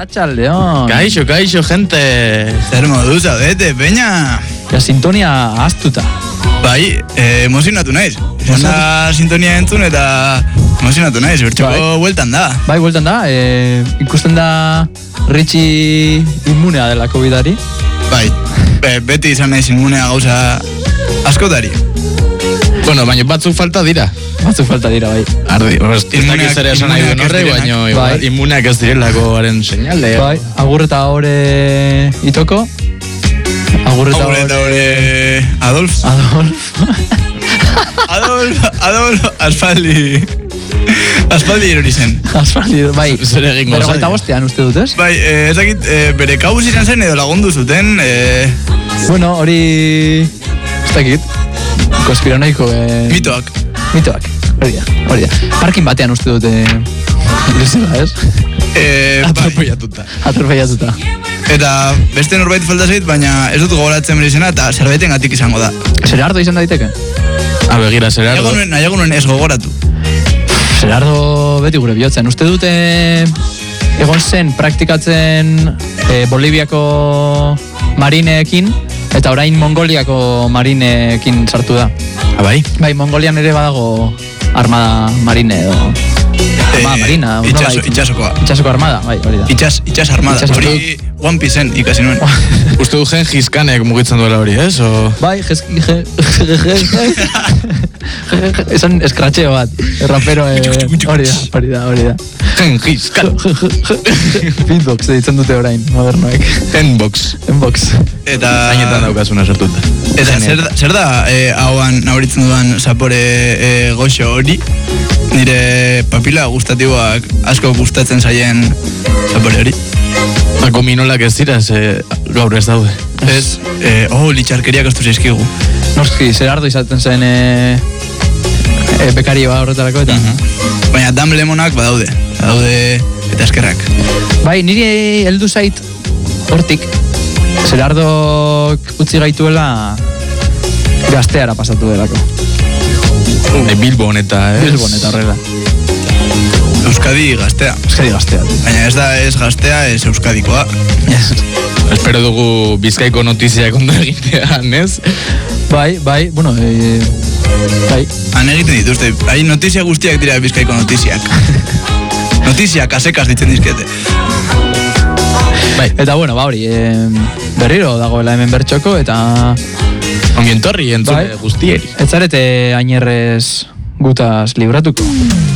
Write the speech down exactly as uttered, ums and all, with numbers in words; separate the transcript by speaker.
Speaker 1: Arratsaldeon.
Speaker 2: Kaixo, kaixo, gente.
Speaker 3: Zer modu zaudete, peña?
Speaker 1: Ja, sintonia ahaztuta.
Speaker 3: Bai, eh, emozionatu naiz. Izan da sintonia entzun eta emozionatu naiz, bertxoko bueltan da.
Speaker 1: Bai, bueltan da, e, ikusten da Richie inmunea dela covidari.
Speaker 3: Bai, be, beti izan naiz inmunea gauza askotari.
Speaker 2: Bueno, baina batzuk falta dira.
Speaker 1: Batzuk falta dira, bai.
Speaker 2: Ardi, ez dakiz ere esan nahi duen horre, baina
Speaker 1: bai.
Speaker 2: Inmuneak ez direlako haren seinale.
Speaker 1: Bai, agur eta ore itoko. Agur eta
Speaker 3: ore... ore... Adolf.
Speaker 1: Adolf.
Speaker 3: Adolf, Adolf, aspaldi. Aspaldi erori zen.
Speaker 1: Aspaldi, bai.
Speaker 2: Zer egingo
Speaker 1: zaila. Bere bostean uste dut, ez?
Speaker 3: Bai, eh, ez dakit, eh, bere kabuz izan zen edo lagundu zuten. Eh...
Speaker 1: Bueno, hori... Ez dakit. Konspiranoiko... Eh...
Speaker 3: Mitoak.
Speaker 1: Mitoak, hori da, hori da. Parkin batean uste dute... Lezela, ez?
Speaker 3: Eh,
Speaker 2: Atropellatuta.
Speaker 1: Atropellatuta.
Speaker 3: Eta beste norbait falta zait, baina ez dut gogoratzen bere izena, eta zerbaiten gatik izango da.
Speaker 1: Zerardo izan daiteke?
Speaker 2: Ah, begira, Zerardo.
Speaker 3: Nahiago nuen ez gogoratu.
Speaker 1: Zerardo beti gure bihotzen. Uste dute egon zen praktikatzen e, Boliviako marineekin, eta orain Mongoliako marineekin sartu da.
Speaker 2: Ah, bai?
Speaker 1: Bai, Mongolian ere badago armada marine edo... Armada
Speaker 3: eh,
Speaker 1: marina.
Speaker 3: Itxaso, itxasokoa.
Speaker 1: Itxasoko armada, bai, hori da.
Speaker 3: Itxas, itxas armada.
Speaker 1: Itxas
Speaker 3: hori One Pieceen ikasi nuen.
Speaker 2: Uste du gen Giskanek mugitzen duela hori, ez? O...
Speaker 1: Bai, jeski... Esan eskratxeo bat. Rapero, hori da, hori da, hori da.
Speaker 2: Gen Giskan.
Speaker 1: Beatbox ditzen dute orain, modernoek.
Speaker 2: Enbox.
Speaker 1: Enbox.
Speaker 3: Eta...
Speaker 2: Zainetan daukazuna sartuta.
Speaker 3: Eta zer, zer da eh, hauan nabaritzen dudan zapore eh, goxo hori? Nire papila gustatiboak asko gustatzen zaien zapore hori.
Speaker 2: Gominolak ez dira, ze gaur ez daude.
Speaker 3: Ez, eh, oh, litxarkeriak astu zaizkigu.
Speaker 1: Noski, Zerardo izaten zen e, e, bekarioa horretarako eta...
Speaker 3: Uh-huh. Baina dam lemonak badaude, badaude eta eskerrak.
Speaker 1: Bai, niri heldu zait hortik, Zerardok utzi gaituela gazteara pasatu delako.
Speaker 2: E, Bilbon eta, ez?
Speaker 1: Bilbon eta horrela.
Speaker 3: Euskadi gaztea.
Speaker 1: Euskadi gaztea.
Speaker 3: Baina ez da ez gaztea, ez euskadikoa.
Speaker 1: Yes.
Speaker 2: Espero dugu Bizkaiko notiziak ondo egitean, ez?
Speaker 1: Bai, bai, bueno, e, bai.
Speaker 3: Han egiten dituzte, hai notizia guztiak dira Bizkaiko notiziak. Notiziak, asekaz ditzen dizkete.
Speaker 1: Bai. Eta bueno, ba hori, e, berriro dagoela hemen bertxoko eta...
Speaker 2: Ongi entorri entzule
Speaker 1: bai.
Speaker 2: Guztieri.
Speaker 1: Ez zarete ainerrez gutaz libratuko.